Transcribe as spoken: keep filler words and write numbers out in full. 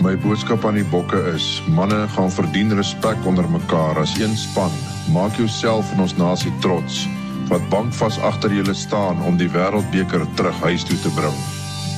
My boodskap aan die bokke is, manne gaan verdien respek onder mekaar as een span. Maak jouself en ons nasie trots, wat bankvas agter julle staan om die wêreldbeker terug huis toe te bring.